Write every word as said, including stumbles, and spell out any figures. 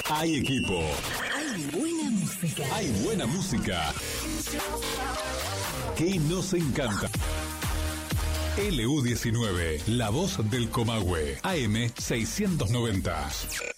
Hay equipo. Hay buena música. Hay buena música. Que nos encanta. L U diecinueve, la voz del Comahue. A M seiscientos noventa.